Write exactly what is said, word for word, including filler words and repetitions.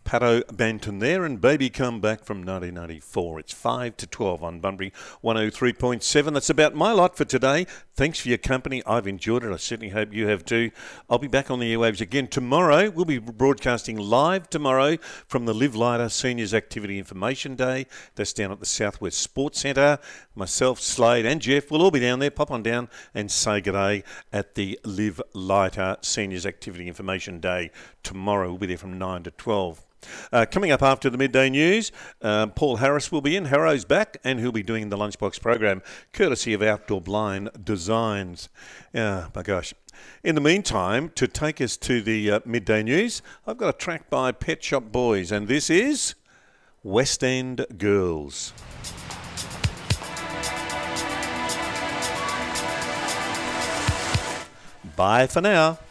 Pato Banton there and Baby Come Back from nineteen ninety-four. It's five to twelve on Bunbury one oh three point seven. That's about my lot for today. Thanks for your company. I've enjoyed it. I certainly hope you have too. I'll be back on the airwaves again tomorrow. We'll be broadcasting live tomorrow from the Live Lighter Seniors Activity Information Day. That's down at the Southwest Sports Centre. Myself, Slade and Jeff will all be down there. Pop on down and say good day at the Live Lighter Seniors Activity Information Day tomorrow. We'll be there from nine to twelve. Uh, coming up after the midday news, uh, Paul Harris will be in. Harrow's back, and he'll be doing the Lunchbox program, courtesy of Outdoor Blind Designs. Yeah, my gosh. In the meantime, to take us to the uh, midday news, I've got a track by Pet Shop Boys, and this is West End Girls. Bye for now.